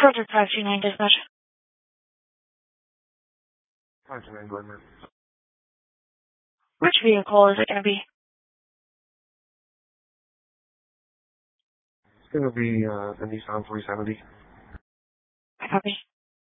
Project 529 dispatch. 529, go ahead, man. Which vehicle is it going to be? It's going to be the Nissan 370. Copy.